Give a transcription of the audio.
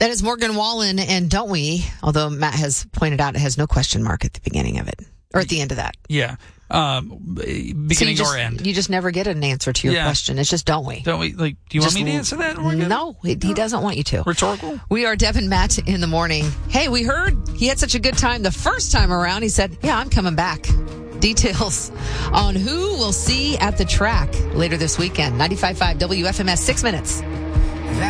That is Morgan Wallen and Don't We? Although Matt has pointed out it has no question mark at the beginning of it. Or at the end of that. Yeah. Beginning or end. You just never get an answer to your question. It's just don't we? Don't we? Like, do you want me to answer that? No, he doesn't want you to. Rhetorical? We are Deb and Matt in the morning. Hey, we heard he had such a good time the first time around. He said, yeah, I'm coming back. Details on who we'll see at the track later this weekend. 95.5 WFMS, 6 minutes